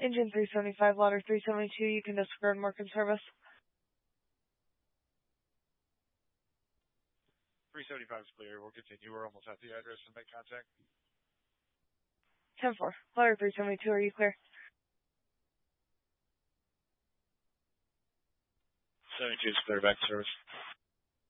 Engine 375, ladder 372, you can disregard mark in service. 375 is clear. We'll continue. We're almost at the address and make contact. 10-4, ladder 372, are you clear? 72 is clear, back to service.